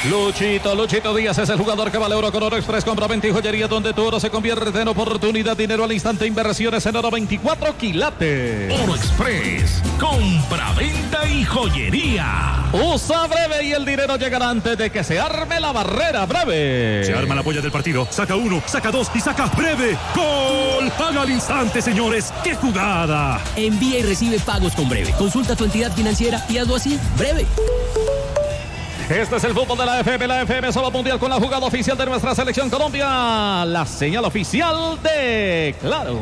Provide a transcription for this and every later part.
Luchito Díaz es el jugador que vale oro con Oro Express. Compra 20 y joyería donde tu oro se convierte en oportunidad. Dinero al instante. Inversiones en oro 24 quilates. Oro Express. Compra, venta y joyería. Usa Breve y el dinero llegará antes de que se arme la barrera. Breve. Se arma la polla del partido. Saca uno, saca dos y saca Breve. ¡Gol! Paga al instante, señores. ¡Qué jugada! Envía y recibe pagos con Breve. Consulta tu entidad financiera y hazlo así. Breve. Este es el fútbol de la FM solo mundial con la jugada oficial de nuestra selección Colombia. La señal oficial de Claro.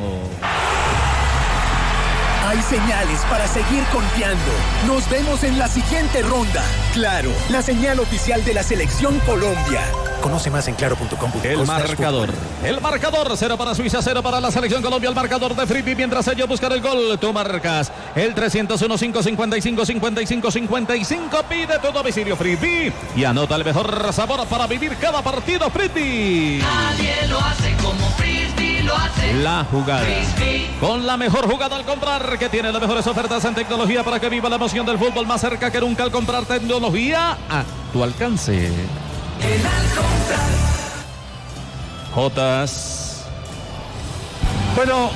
Hay señales para seguir confiando. Nos vemos en la siguiente ronda. Claro, la señal oficial de la selección Colombia. Conoce más en claro.com. El marcador, 0 para Suiza, 0 para la selección Colombia. El marcador de Fripi, mientras ellos buscan el gol. Tú marcas el 301-555-55-55. Pide tu domicilio Fripi y anota el mejor sabor para vivir cada partido Fripi. Nadie lo hace como Frisbee lo hace. La jugada Frisbee. con la mejor jugada al comprar, que tiene las mejores ofertas en tecnología para que viva la emoción del fútbol más cerca que nunca al comprar tecnología a tu alcance. Jotas. Bueno,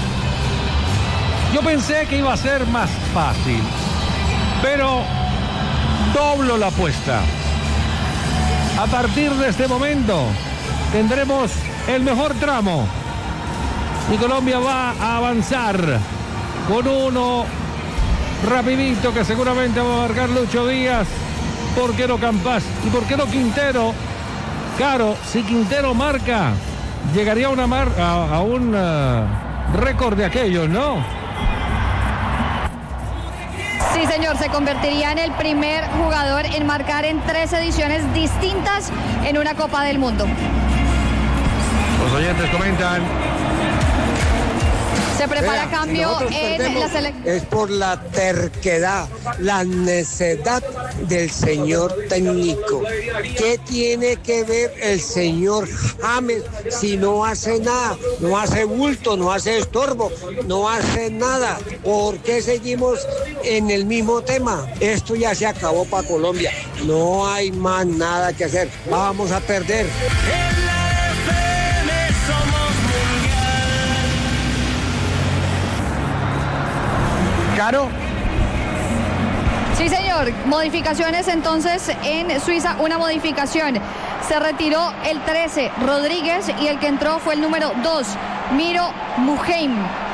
yo pensé que iba a ser más fácil, pero doblo la apuesta. A partir de este momento tendremos el mejor tramo y Colombia va a avanzar con uno rapidito que seguramente va a marcar Lucho Díaz. ¿Por qué no Campas? ¿Y por qué no Quintero? Claro, si Quintero marca, llegaría a un récord de aquellos, ¿no? Sí, señor, se convertiría en el primer jugador en marcar en 3 ediciones distintas en una Copa del Mundo. Los oyentes comentan. Se prepara cambio en la selección. Es por la terquedad, la necedad del señor técnico. ¿Qué tiene que ver el señor James si no hace nada? No hace bulto, no hace estorbo, no hace nada. ¿Por qué seguimos en el mismo tema? Esto ya se acabó para Colombia. No hay más nada que hacer. Vamos a perder. Caro. Sí, señor. Modificaciones entonces en Suiza. Una modificación. Se retiró el 13, Rodríguez, y el que entró fue el número 2, Miro Muheim.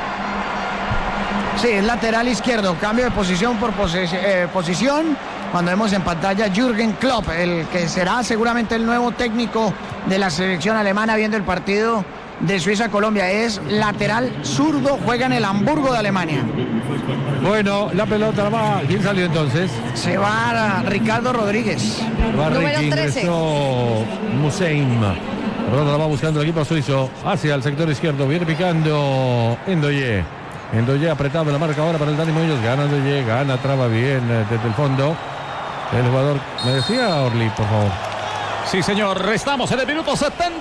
Sí, es lateral izquierdo. Cambio de posición por posición. Cuando vemos en pantalla Jürgen Klopp, el que será seguramente el nuevo técnico de la selección alemana, viendo el partido de Suiza-Colombia. Es lateral zurdo, juega en el Hamburgo de Alemania. Bueno, la pelota va. ¿Quién salió entonces? Se va Ricardo Rodríguez. Número 13. Ingresó Museim. La pelota la va buscando el equipo suizo hacia el sector izquierdo. Viene picando Ndoye. Ndoye apretado en la marca ahora para el Dani Muñoz. Gana Ndoye, gana, traba bien desde el fondo. El jugador, me decía Orly, por favor. Sí, señor, estamos en el minuto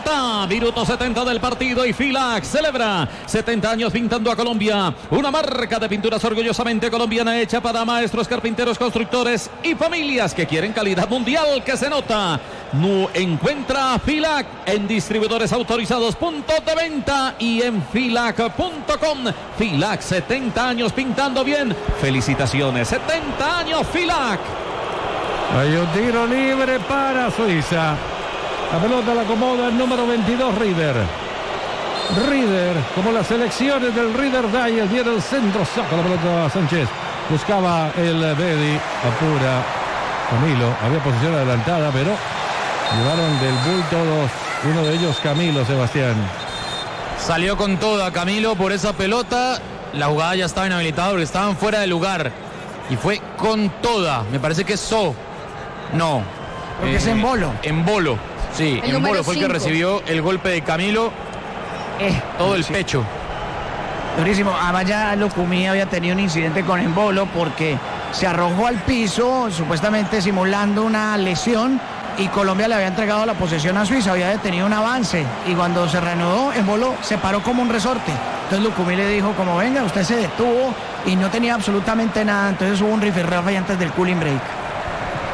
70 del partido y Filac celebra 70 años pintando a Colombia, una marca de pinturas orgullosamente colombiana hecha para maestros, carpinteros, constructores y familias que quieren calidad mundial que se nota. No encuentra Filac en distribuidores autorizados, puntos de venta y en filac.com. Filac, 70 años pintando bien. Felicitaciones, 70 años Filac. Hay un tiro libre para Suiza. La pelota la acomoda el número 22, Rieder. Rieder, como las selecciones del Rieder Dyer, viene el centro, saca la pelota a Sánchez. Buscaba el Bedi, apura Camilo. Había posición adelantada, pero llevaron del bulto dos. Uno de ellos, Camilo Sebastián. Salió con toda Camilo por esa pelota. La jugada ya estaba inhabilitada porque estaban fuera de lugar. Y fue con toda. Me parece que es No. Porque es Embolo. Embolo. Sí, El Embolo fue el que 5. recibió el golpe de Camilo. Todo el pecho. Durísimo. Además ya Lucumí había tenido un incidente con Embolo porque se arrojó al piso, supuestamente simulando una lesión, y Colombia le había entregado la posesión a Suiza, había detenido un avance, y cuando se reanudó, Embolo se paró como un resorte. Entonces Lucumí le dijo, como venga, usted se detuvo y no tenía absolutamente nada. Entonces hubo un rifirrafe antes del cooling break.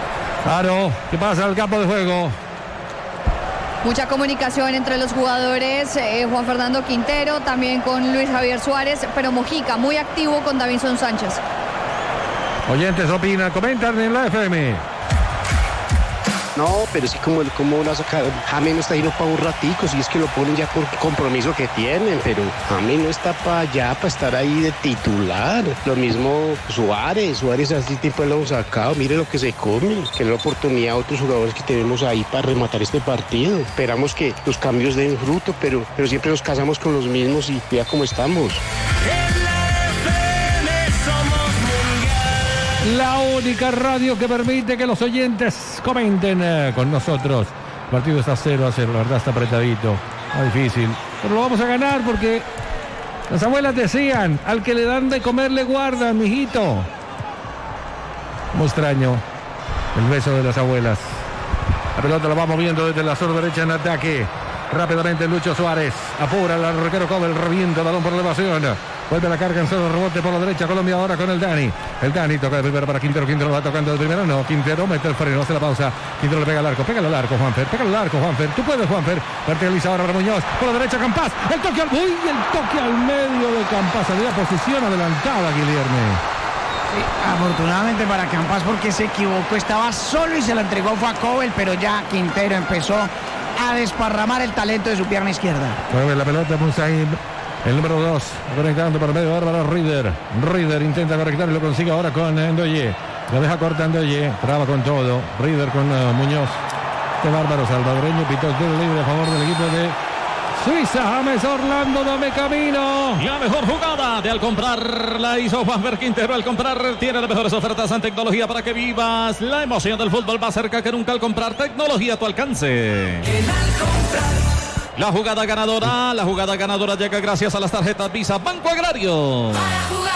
Claro, ¿qué pasa en el campo de juego? Mucha comunicación entre los jugadores, Juan Fernando Quintero, también con Luis Javier Suárez, pero Mojica muy activo con Davinson Sánchez. Oyentes opinan, comentan en la FM. No, pero sí como la saca, James no está yendo para un ratico, si es que lo ponen ya por compromiso que tienen, pero James no está para allá, para estar ahí de titular. Lo mismo Suárez así tiempo lo hemos sacado, mire lo que se come, que es la oportunidad a otros jugadores que tenemos ahí para rematar este partido. Esperamos que los cambios den fruto, pero siempre nos casamos con los mismos y ya como estamos. La única radio que permite que los oyentes comenten con nosotros. El partido está 0-0, la verdad está apretadito, está difícil. Pero lo vamos a ganar porque las abuelas decían, al que le dan de comer le guardan, mijito. Muy extraño el beso de las abuelas. La pelota la va moviendo desde la zona derecha en ataque. Rápidamente Lucho Suárez. Apura el arquero Cobel, revienta el balón por elevación. Vuelve la carga en solo rebote por la derecha. Colombia ahora con el Dani. El Dani toca de primero para Quintero. Quintero va tocando de primero. No, Quintero mete el freno, hace la pausa. Quintero le pega al arco. Pégale al arco, Juanfer. Pégale al arco, Juanfer. Tú puedes, Juanfer. Verticaliza ahora para Muñoz. Por la derecha, Campas. El toque al... ¡Uy! El toque al medio de Campas. Había posición adelantada, Guilherme. Sí, afortunadamente para Campas porque se equivocó. Estaba solo y se la entregó fue a Cobel, pero ya Quintero empezó a desparramar el talento de su pierna izquierda. Mueve la pelota Musaib. El número 2, conectando por medio, Álvaro Rieder. Rieder intenta conectar y lo consigue ahora con Ndoye. Lo deja corta Ndoye, traba con todo. Rieder con Muñoz. Este bárbaro salvadoreño pitó el libre a favor del equipo de Suiza. James Orlando, dame camino. La mejor jugada de al comprar la hizo Juanfer Quintero. Al comprar tiene las mejores ofertas en tecnología para que vivas la emoción del fútbol más cerca que nunca. Al comprar tecnología a tu alcance. La jugada ganadora llega gracias a las tarjetas Visa Banco Agrario.